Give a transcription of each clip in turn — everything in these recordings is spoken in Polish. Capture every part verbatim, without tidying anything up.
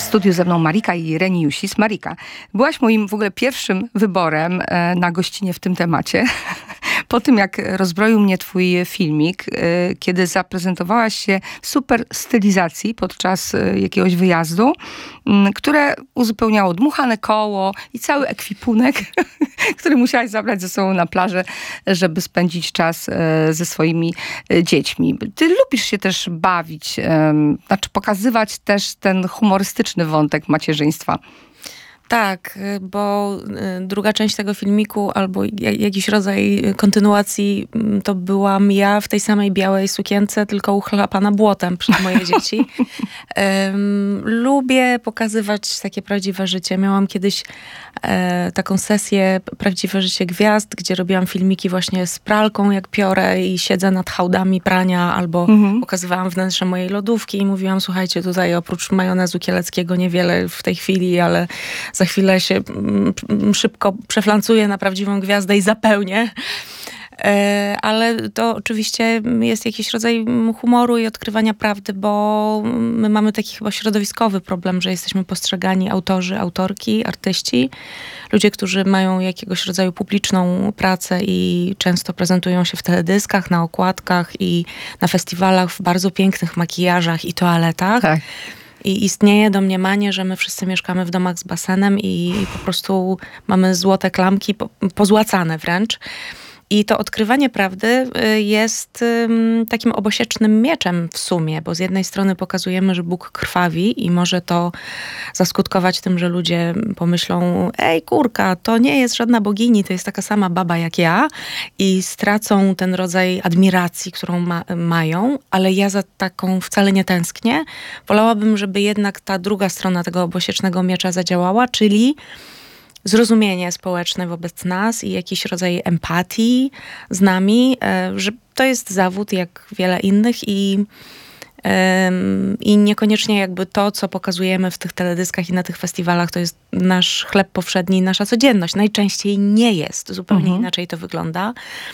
studiu ze mną Marika i Reni Jusis. Marika, byłaś moim w ogóle pierwszym wyborem na gościnie w tym temacie. Po tym, jak rozbroił mnie twój filmik, kiedy zaprezentowałaś się w super stylizacji podczas jakiegoś wyjazdu, które uzupełniało dmuchane koło i cały ekwipunek, który musiałaś zabrać ze sobą na plażę, żeby spędzić czas ze swoimi dziećmi. Ty lubisz się też bawić, znaczy pokazywać też ten humorystyczny wątek macierzyństwa. Tak, bo druga część tego filmiku albo jakiś rodzaj kontynuacji to byłam ja w tej samej białej sukience, tylko uchlapana błotem przez moje dzieci. Um, lubię pokazywać takie prawdziwe życie. Miałam kiedyś e, taką sesję Prawdziwe życie gwiazd, gdzie robiłam filmiki właśnie z pralką jak piorę i siedzę nad hałdami prania, albo mhm. pokazywałam wnętrze mojej lodówki i mówiłam, słuchajcie, tutaj oprócz majonezu kieleckiego niewiele w tej chwili, ale za chwilę się szybko przeflancuję na prawdziwą gwiazdę i zapełnię. Ale to oczywiście jest jakiś rodzaj humoru i odkrywania prawdy, bo my mamy taki chyba środowiskowy problem, że jesteśmy postrzegani autorzy, autorki, artyści, ludzie, którzy mają jakiegoś rodzaju publiczną pracę i często prezentują się w teledyskach, na okładkach i na festiwalach w bardzo pięknych makijażach i toaletach. Tak. I istnieje domniemanie, że my wszyscy mieszkamy w domach z basenem i po prostu mamy złote klamki, po, pozłacane wręcz. I to odkrywanie prawdy jest takim obosiecznym mieczem w sumie, bo z jednej strony pokazujemy, że Bóg krwawi i może to zaskutkować tym, że ludzie pomyślą, ej kurka, to nie jest żadna bogini, to jest taka sama baba jak ja i stracą ten rodzaj admiracji, którą ma, mają, ale ja za taką wcale nie tęsknię. Wolałabym, żeby jednak ta druga strona tego obosiecznego miecza zadziałała, czyli zrozumienie społeczne wobec nas i jakiś rodzaj empatii z nami, że to jest zawód jak wiele innych i, i niekoniecznie jakby to, co pokazujemy w tych teledyskach i na tych festiwalach, to jest nasz chleb powszedni, nasza codzienność. Najczęściej nie jest. Zupełnie mhm. inaczej to wygląda.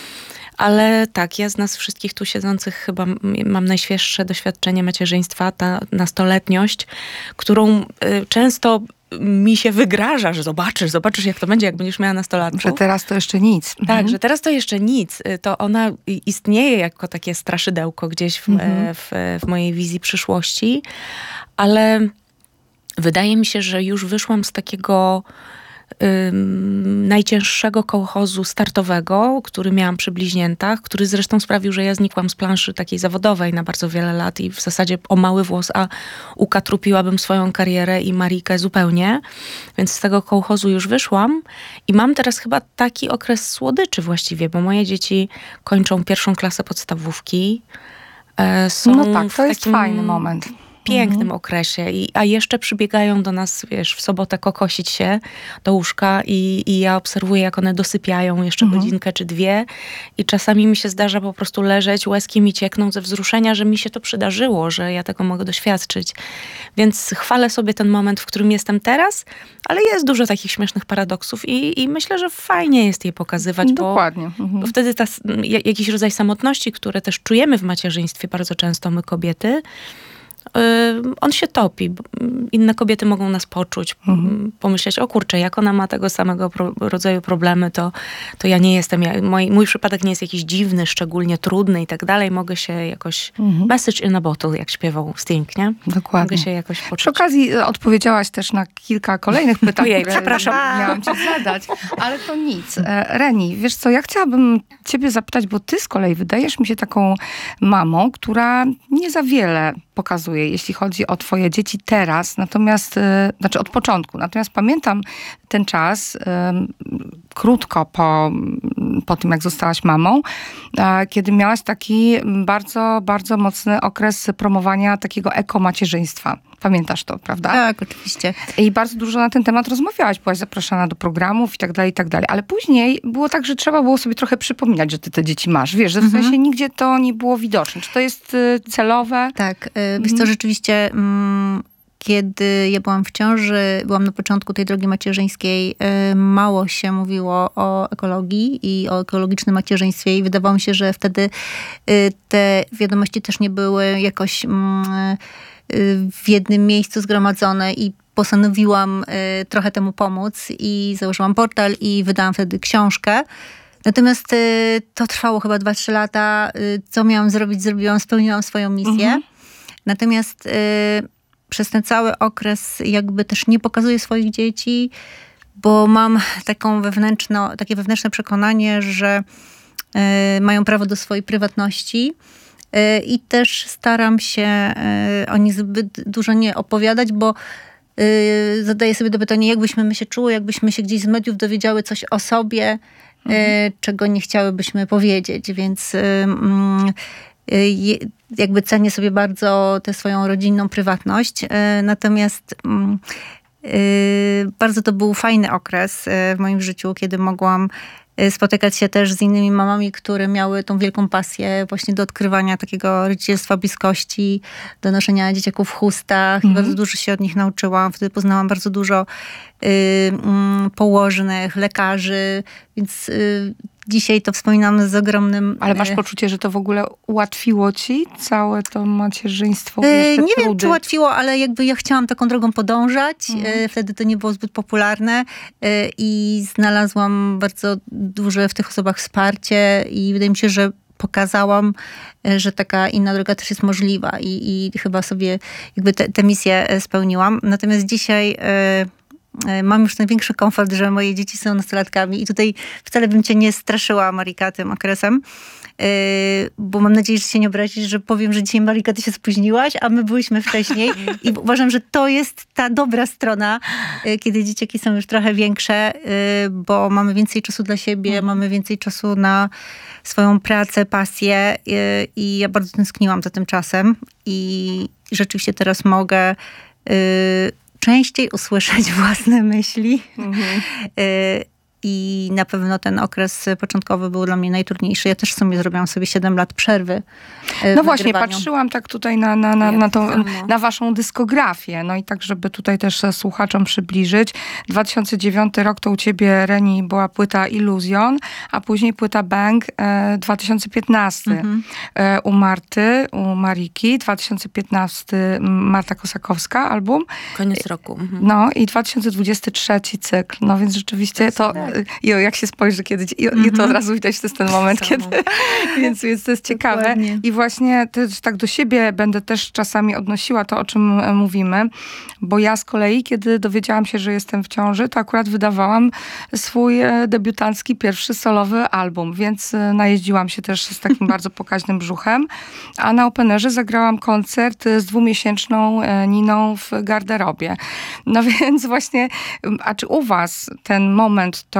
Ale tak, ja z nas wszystkich tu siedzących chyba mam najświeższe doświadczenie macierzyństwa, ta nastoletniość, którą y, często mi się wygraża, że zobaczysz, zobaczysz jak to będzie, jak będziesz miała nastolatków. Że teraz to jeszcze nic. Tak, mhm. że teraz to jeszcze nic. To ona istnieje jako takie straszydełko gdzieś w, mhm. w, w mojej wizji przyszłości, ale wydaje mi się, że już wyszłam z takiego Ym, najcięższego kołchozu startowego, który miałam przy bliźniętach, który zresztą sprawił, że ja znikłam z planszy takiej zawodowej na bardzo wiele lat i w zasadzie o mały włos, a ukatrupiłabym swoją karierę i Marikę zupełnie. Więc z tego kołchozu już wyszłam i mam teraz chyba taki okres słodyczy właściwie, bo moje dzieci kończą pierwszą klasę podstawówki. E, są no tak, to jest takim fajny moment. pięknym mhm. okresie, I, a jeszcze przybiegają do nas, wiesz, w sobotę kokosić się do łóżka i, i ja obserwuję, jak one dosypiają jeszcze mhm. godzinkę czy dwie i czasami mi się zdarza po prostu leżeć, łezki mi ciekną ze wzruszenia, że mi się to przydarzyło, że ja tego mogę doświadczyć. Więc chwalę sobie ten moment, w którym jestem teraz, ale jest dużo takich śmiesznych paradoksów i, i myślę, że fajnie jest je pokazywać, Dokładnie. Bo, mhm. bo wtedy ta, jakiś rodzaj samotności, które też czujemy w macierzyństwie bardzo często my kobiety, on się topi. Inne kobiety mogą nas poczuć, mhm. pomyśleć, o kurczę, jak ona ma tego samego pro, rodzaju problemy, to, to ja nie jestem, ja, mój, mój przypadek nie jest jakiś dziwny, szczególnie trudny i tak dalej. Mogę się jakoś, mhm. message in a bottle, jak śpiewał Sting, nie? Dokładnie. Mogę się jakoś poczuć. Przy okazji odpowiedziałaś też na kilka kolejnych pytań, Ojej, które przepraszam. miałam ci zadać, ale to nic. Reni, wiesz co, ja chciałabym ciebie zapytać, bo ty z kolei wydajesz mi się taką mamą, która nie za wiele pokazuje, jeśli chodzi o twoje dzieci teraz, natomiast, y, znaczy od początku. Natomiast pamiętam ten czas, y, krótko po, po tym, jak zostałaś mamą, y, kiedy miałaś taki bardzo, bardzo mocny okres promowania takiego ekomacierzyństwa. Pamiętasz to, prawda? Tak, oczywiście. I bardzo dużo na ten temat rozmawiałaś, byłaś zapraszana do programów i tak dalej, i tak dalej. Ale później było tak, że trzeba było sobie trochę przypominać, że ty te dzieci masz. Wiesz, że w mhm. sensie nigdzie to nie było widoczne. Czy to jest y, celowe? Tak. Y, wiesz co, rzeczywiście... Mm, kiedy ja byłam w ciąży, byłam na początku tej drogi macierzyńskiej, y, mało się mówiło o ekologii i o ekologicznym macierzyństwie i wydawało mi się, że wtedy y, te wiadomości też nie były jakoś... Mm, w jednym miejscu zgromadzone i postanowiłam y, trochę temu pomóc i założyłam portal i wydałam wtedy książkę. Natomiast y, to trwało chyba dwa trzy lata. Y, co miałam zrobić, zrobiłam, spełniłam swoją misję. Mhm. Natomiast y, przez ten cały okres jakby też nie pokazuję swoich dzieci, bo mam taką wewnętrzno, takie wewnętrzne przekonanie, że y, mają prawo do swojej prywatności. Y, I też staram się y, o nich zbyt dużo nie opowiadać, bo y, zadaję sobie to pytanie, jakbyśmy my się czuły, jakbyśmy się gdzieś z mediów dowiedziały coś o sobie, mhm. czego nie chciałybyśmy powiedzieć, więc jakby cenię sobie bardzo tę swoją rodzinną prywatność. Natomiast bardzo to był fajny okres w moim życiu, kiedy mogłam spotykać się też z innymi mamami, które miały tą wielką pasję właśnie do odkrywania takiego rodzicielstwa, bliskości, do noszenia dzieciaków w chustach. Mm. Bardzo dużo się od nich nauczyłam. Wtedy poznałam bardzo dużo y, y, położnych, lekarzy, więc y, dzisiaj to wspominam z ogromnym... Ale masz poczucie, że to w ogóle ułatwiło ci całe to macierzyństwo? Wiesz, nie wiem, czy ułatwiło, ale jakby ja chciałam taką drogą podążać. Mhm. Wtedy to nie było zbyt popularne i znalazłam bardzo duże w tych osobach wsparcie i wydaje mi się, że pokazałam, że taka inna droga też jest możliwa i, i chyba sobie jakby tę misję spełniłam. Natomiast dzisiaj... Mam już ten większy komfort, że moje dzieci są nastolatkami i tutaj wcale bym cię nie straszyła, Marika, tym okresem, yy, bo mam nadzieję, że się nie obrazisz, że powiem, że dzisiaj, Marika, ty się spóźniłaś, a my byliśmy wcześniej i uważam, że to jest ta dobra strona, yy, kiedy dzieciaki są już trochę większe, yy, bo mamy więcej czasu dla siebie, mm. mamy więcej czasu na swoją pracę, pasję yy, i ja bardzo tęskniłam za tym czasem i rzeczywiście teraz mogę yy, częściej usłyszeć własne myśli. Mhm. I na pewno ten okres początkowy był dla mnie najtrudniejszy. Ja też sobie zrobiłam sobie siedem lat przerwy. No właśnie, patrzyłam tak tutaj na, na, na, na, tą, na waszą dyskografię. No i tak, żeby tutaj też słuchaczom przybliżyć. dwa tysiące dziewiąty rok to u ciebie, Reni, była płyta Illusion, a później płyta Bang e, dwa tysiące piętnasty. Mhm. E, u Marty, u Mariki. dwa tysiące piętnasty Marta Kosakowska album. Koniec roku. Mhm. No i dwa tysiące dwudziesty trzeci cykl. No więc rzeczywiście to... I jak się spojrzy kiedy... I, mm-hmm. i to od razu widać, to jest ten moment, Samo. kiedy... więc, więc to jest ciekawe. Dokładnie. I właśnie też tak do siebie będę też czasami odnosiła to, o czym mówimy. Bo ja z kolei, kiedy dowiedziałam się, że jestem w ciąży, to akurat wydawałam swój debiutancki pierwszy solowy album. Więc najeździłam się też z takim bardzo pokaźnym brzuchem. A na Openerze zagrałam koncert z dwumiesięczną Niną w garderobie. No więc właśnie, a czy u was ten moment to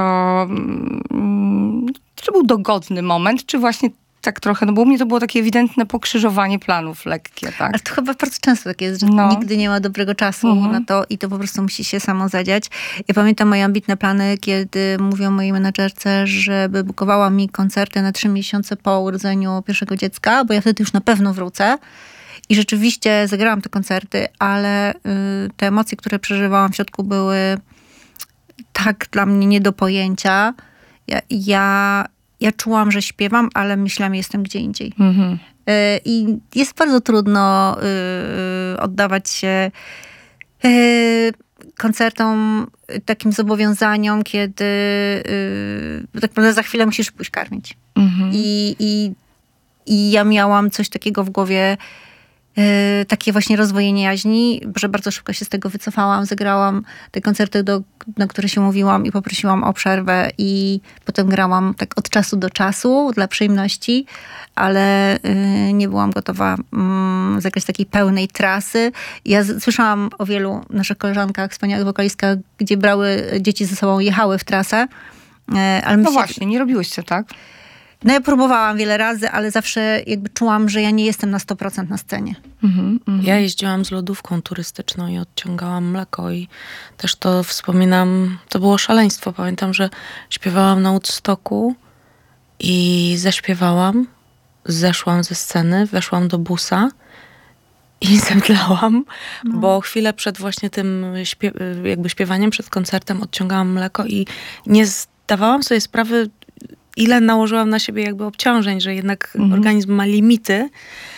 czy był dogodny moment, czy właśnie tak trochę, no bo u mnie to było takie ewidentne pokrzyżowanie planów lekkie, tak? Ale to chyba bardzo często tak jest, że no. nigdy nie ma dobrego czasu mhm. na to i to po prostu musi się samo zadziać. Ja pamiętam moje ambitne plany, kiedy mówiłam mojej menadżerce, żeby bukowała mi koncerty na trzy miesiące po urodzeniu pierwszego dziecka, bo ja wtedy już na pewno wrócę. I rzeczywiście zagrałam te koncerty, ale y, te emocje, które przeżywałam w środku, były tak dla mnie nie do pojęcia. Ja, ja, ja czułam, że śpiewam, ale myślałam, jestem gdzie indziej. Mm-hmm. Y, I jest bardzo trudno y, oddawać się y, koncertom, takim zobowiązaniom, kiedy y, tak naprawdę za chwilę musisz pójść karmić. Mm-hmm. I, i, I ja miałam coś takiego w głowie, Yy, takie właśnie rozwojenie jaźni, że bardzo szybko się z tego wycofałam, zagrałam te koncerty, do, na które się mówiłam i poprosiłam o przerwę i potem grałam tak od czasu do czasu dla przyjemności, ale yy, nie byłam gotowa yy, zagrać takiej pełnej trasy. Ja z, słyszałam o wielu naszych koleżankach, wspaniałych wokalistkach, gdzie brały dzieci ze sobą, jechały w trasę. Yy, ale no się... właśnie, nie robiłyście tak? No ja próbowałam wiele razy, ale zawsze jakby czułam, że ja nie jestem na sto procent na scenie. Mm-hmm, mm-hmm. Ja jeździłam z lodówką turystyczną i odciągałam mleko i też to wspominam, to było szaleństwo. Pamiętam, że śpiewałam na Woodstocku i zaśpiewałam, zeszłam ze sceny, weszłam do busa i zemdlałam, no. bo chwilę przed właśnie tym śpiew- jakby śpiewaniem, przed koncertem odciągałam mleko i nie zdawałam sobie sprawy, ile nałożyłam na siebie jakby obciążeń, że jednak mhm. organizm ma limity.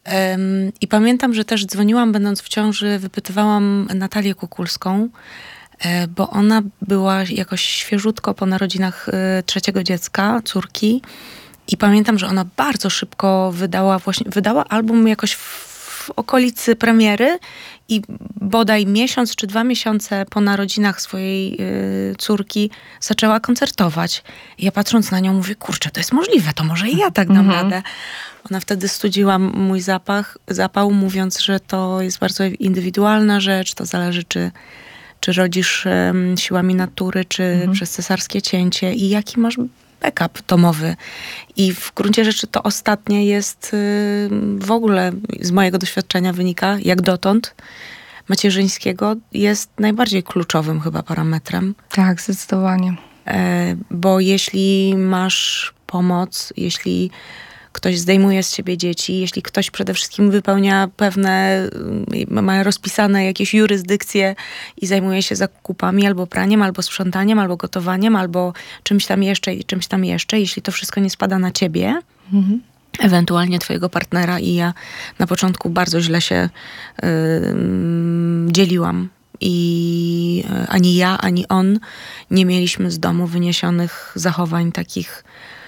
Um, I pamiętam, że też dzwoniłam, będąc w ciąży, wypytywałam Natalię Kukulską, e, bo ona była jakoś świeżutko po narodzinach e, trzeciego dziecka, córki. I pamiętam, że ona bardzo szybko wydała właśnie, wydała album jakoś w, w okolicy premiery i bodaj miesiąc czy dwa miesiące po narodzinach swojej y, córki zaczęła koncertować. I ja patrząc na nią mówię, kurczę, to jest możliwe, to może i ja tak dam Mhm. radę. Ona wtedy studziła mój zapach, zapał, mówiąc, że to jest bardzo indywidualna rzecz, to zależy czy, czy rodzisz um, siłami natury, czy Mhm. przez cesarskie cięcie i jaki masz backup domowy. I w gruncie rzeczy to ostatnie jest y, w ogóle z mojego doświadczenia wynika, jak dotąd, macierzyńskiego, jest najbardziej kluczowym chyba parametrem. Tak, zdecydowanie. E, bo jeśli masz pomoc, jeśli ktoś zdejmuje z ciebie dzieci, jeśli ktoś przede wszystkim wypełnia pewne, y, ma rozpisane jakieś jurysdykcje i zajmuje się zakupami albo praniem, albo sprzątaniem, albo gotowaniem, albo czymś tam jeszcze i czymś tam jeszcze, jeśli to wszystko nie spada na ciebie, Mhm. ewentualnie twojego partnera, i ja na początku bardzo źle się y, dzieliłam i y, ani ja, ani on nie mieliśmy z domu wyniesionych zachowań takich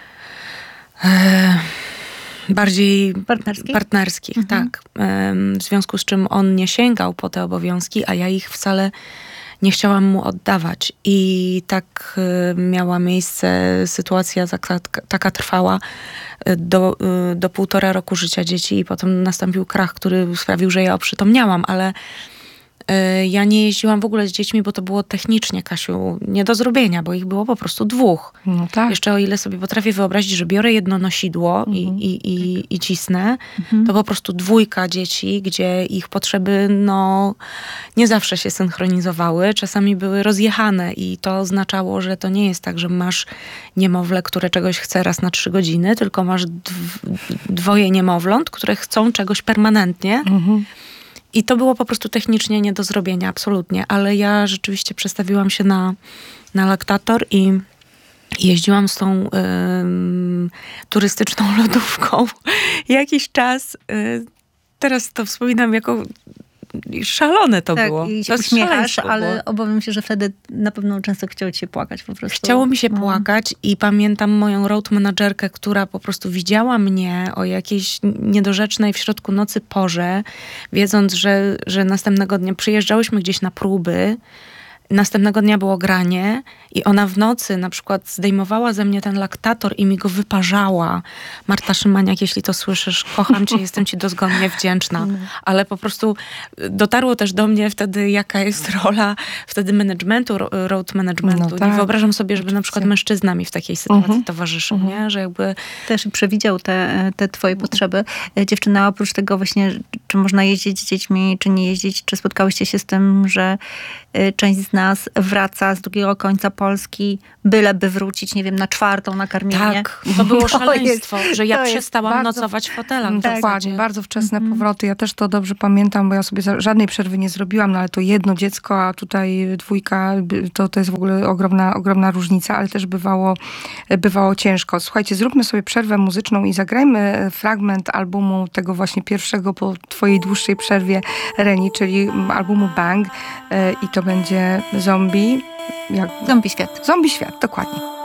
y, bardziej Partnerskich? partnerskich, Mhm. tak. Em, W związku z czym on nie sięgał po te obowiązki, a ja ich wcale nie chciałam mu oddawać. I tak y, miała miejsce sytuacja taka, taka trwała y, do, y, do półtora roku życia dzieci i potem nastąpił krach, który sprawił, że ja oprzytomniałam, ale y, ja nie jeździłam w ogóle z dziećmi, bo to było technicznie, Kasiu, nie do zrobienia, bo ich było po prostu dwóch. No tak. Jeszcze o ile sobie potrafię wyobrazić, że biorę jedno nosidło Mhm. i, i, i, i cisnę, Mhm. to po prostu dwójka dzieci, gdzie ich potrzeby no nie zawsze się synchronizowały, czasami były rozjechane i to oznaczało, że to nie jest tak, że masz niemowlę, które czegoś chce raz na trzy godziny, tylko masz dw- dwoje niemowląt, które chcą czegoś permanentnie. Mhm. I to było po prostu technicznie nie do zrobienia, absolutnie. Ale ja rzeczywiście przestawiłam się na, na laktator i jeździłam z tą ym, turystyczną lodówką jakiś czas. Y, teraz to wspominam jako szalone to tak, było. i się To uśmiechasz, szaleństwo ale było. obawiam się, że wtedy na pewno często chciało ci się płakać po prostu. Chciało mi się No. płakać i pamiętam moją road managerkę, która po prostu widziała mnie o jakiejś niedorzecznej w środku nocy porze, wiedząc, że, że następnego dnia przyjeżdżałyśmy gdzieś na próby. Następnego dnia było granie i ona w nocy na przykład zdejmowała ze mnie ten laktator i mi go wyparzała. Marta Szymaniak, jeśli to słyszysz, kocham cię, jestem ci dozgonnie wdzięczna. Ale po prostu dotarło też do mnie wtedy, jaka jest rola wtedy managementu, ro- road managementu. No tak, Nie wyobrażam sobie, żeby na przykład mężczyzna mi w takiej sytuacji Mhm. towarzyszył, Mhm. nie? Że jakby Też przewidział te, te twoje potrzeby. E, Dziewczyna, oprócz tego właśnie, czy można jeździć z dziećmi, czy nie jeździć, czy spotkałyście się z tym, że e, część z nas wraca z drugiego końca Polski, byleby wrócić, nie wiem, na czwartą na karmienie? tak, to było To szaleństwo, jest- że ja to jest przestałam bardzo- nocować w hotelach. Mm, w zasadzie. Dokładnie, bardzo wczesne Mhm. powroty. Ja też to dobrze pamiętam, bo ja sobie za- żadnej przerwy nie zrobiłam, no ale to jedno dziecko, a tutaj dwójka, by- to, to jest w ogóle ogromna, ogromna różnica, ale też bywało, bywało ciężko. Słuchajcie, zróbmy sobie przerwę muzyczną i zagrajmy fragment albumu tego właśnie pierwszego po twojej dłuższej przerwie, Reni, czyli albumu Bang, i to będzie Zombie. Jak... Zombie świat. Zombie Świat, dokładnie.